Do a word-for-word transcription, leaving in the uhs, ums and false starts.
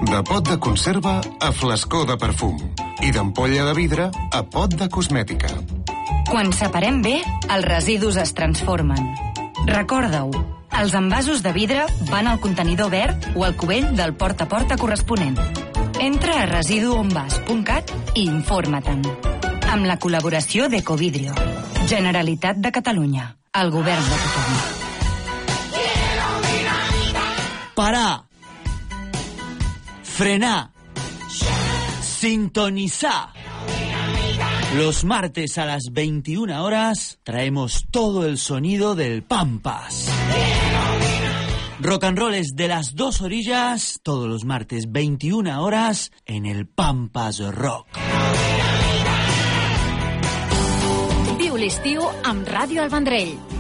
De pot de conserva a flascó de perfum. I d'ampolla de vidre a pot de cosmètica. Quan separem bé, els residus es transformen. Recorda-ho, els envasos de vidre van al contenidor verd o al cubell del porta a porta corresponent. Entra a residuonvas punt cat i informa-te'n. Amb la col·laboració d'Ecovidrio. Generalitat de Catalunya. El govern de tothom. Parar. Frenar. Sintonizar. Los martes a las veintiuna horas traemos todo el sonido del Pampas. Rock and roll es de las dos orillas, todos los martes veintiuna horas en el Pampas Rock. Viu l'estiu amb Ràdio El Vendrell.